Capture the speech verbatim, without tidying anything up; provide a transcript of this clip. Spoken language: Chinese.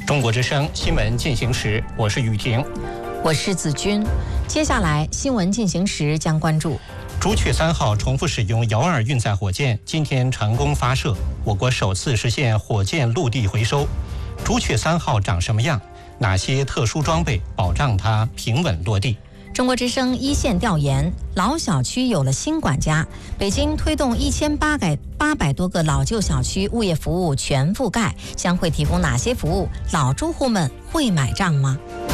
中国之声新闻进行时，我是雨婷， 我是子君。接下来新闻进行时将关注： 朱雀三号重复使用遥二运载火箭今天成功发射，我国首次实现火箭陆地回收。朱雀三号长什么样？哪些特殊装备保障它平稳落地？ 中国之声一线调研：老小区有了新管家，北京推动一千八百八百多个老旧小区物业服务全覆盖，将会提供哪些服务？老住户们会买账吗？